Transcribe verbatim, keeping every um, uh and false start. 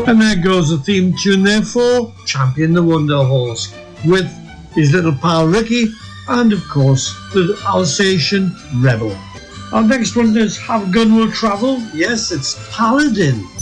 And there goes the theme tune there for Champion the Wonder Horse with his little pal Ricky and of course the Alsatian Rebel. Our next one is Have Gun Will Travel. Yes, it's Paladin.